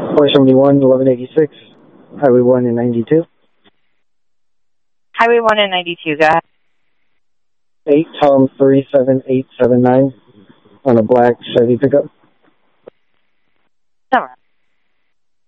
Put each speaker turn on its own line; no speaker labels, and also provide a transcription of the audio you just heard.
471, 1186, Highway 1 and 92.
Highway 1 and 92, go ahead.
8 Tom 37879 on a black Chevy pickup.
All right.